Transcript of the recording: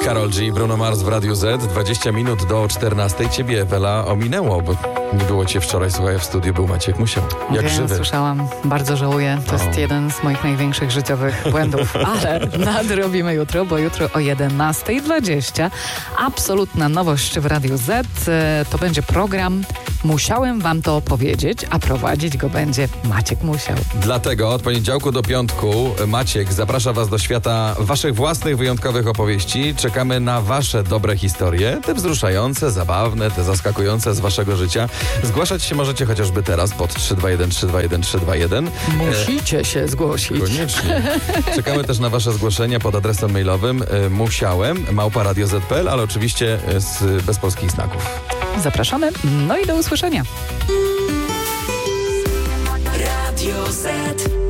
Karol G i Bruno Mars w Radiu Z. 20 minut do 14. Ciebie, Ewela, ominęło, bo nie było cię wczoraj, słuchaj, w studiu był Maciek Musiał. Jak Wiem, żywy. Słyszałam, bardzo żałuję. To jest jeden z moich największych życiowych błędów, ale nadrobimy jutro, bo jutro o 11:20 absolutna nowość w Radiu Z. To będzie program Musiałem wam to opowiedzieć, a prowadzić go będzie Maciek Musiał. Dlatego od poniedziałku do piątku Maciek zaprasza was do świata waszych własnych wyjątkowych opowieści. Czekamy na wasze dobre historie, te wzruszające, zabawne, te zaskakujące z waszego życia. Zgłaszać się możecie chociażby teraz pod 321 321 321. Musicie się zgłosić. Koniecznie. Czekamy też na wasze zgłoszenia pod adresem mailowym musiałem@radioz.pl, ale oczywiście bez polskich znaków. Zapraszamy, no i do usłyszenia. Radio Z.